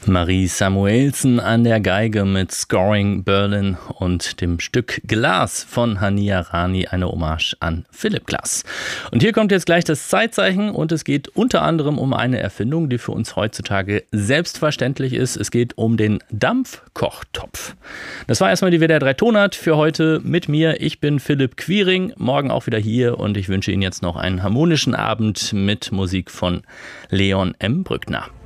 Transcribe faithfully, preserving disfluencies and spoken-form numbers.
Marie Samuelsen an der Geige mit Scoring Berlin und dem Stück Glas von Hania Rani, eine Hommage an Philipp Glass. Und hier kommt jetzt gleich das Zeitzeichen und es geht unter anderem um eine Erfindung, die für uns heutzutage selbstverständlich ist. Es geht um den Dampfkochtopf. Das war erstmal die W D R drei Tonart für heute mit mir. Ich bin Philipp Quiring, morgen auch wieder hier und ich wünsche Ihnen jetzt noch einen harmonischen Abend mit Musik von Leon M. Brückner.